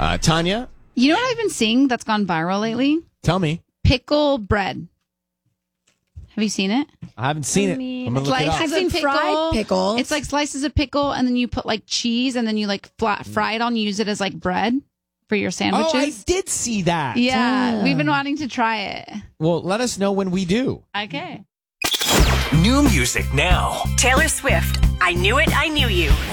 Tanya, You know what I've been seeing that's gone viral lately? tell me. Pickle bread. Have you seen it? I haven't seen it. I'm gonna look it up. Slices I've seen of pickle. fried pickles. It's like slices of pickle, and then you put like cheese, and then you like fry it on. You use it as like bread for your sandwiches. Oh, I did see that. Yeah, we've been wanting to try it. Well, let us know when we do. Okay. New music now. Taylor Swift, I Knew It, I Knew You.